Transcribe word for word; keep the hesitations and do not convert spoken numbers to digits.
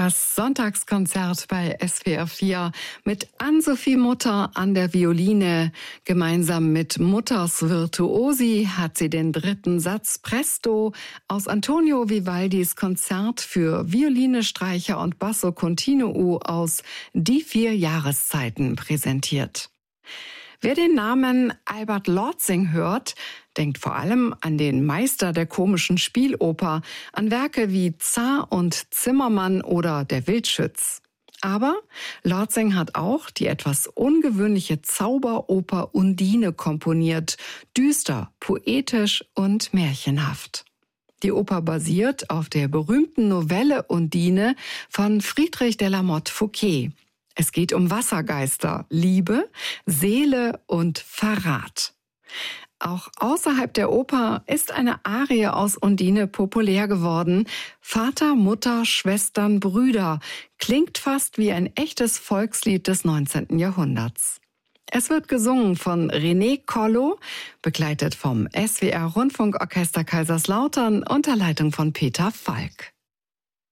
Das Sonntagskonzert bei S W R vier mit Ann-Sophie Mutter an der Violine. Gemeinsam mit Mutters Virtuosi hat sie den dritten Satz Presto aus Antonio Vivaldis Konzert für Violine, Streicher und Basso Continuo aus Die vier Jahreszeiten präsentiert. Wer den Namen Albert Lortzing hört, denkt vor allem an den Meister der komischen Spieloper, an Werke wie Zar und Zimmermann oder Der Wildschütz. Aber Lortzing hat auch die etwas ungewöhnliche Zauberoper Undine komponiert, düster, poetisch und märchenhaft. Die Oper basiert auf der berühmten Novelle Undine von Friedrich de la Motte Fouqué. Es geht um Wassergeister, Liebe, Seele und Verrat. Auch außerhalb der Oper ist eine Arie aus Undine populär geworden. Vater, Mutter, Schwestern, Brüder. Klingt fast wie ein echtes Volkslied des neunzehnten Jahrhunderts. Es wird gesungen von René Collo, begleitet vom S W R Rundfunkorchester Kaiserslautern unter Leitung von Peter Falk.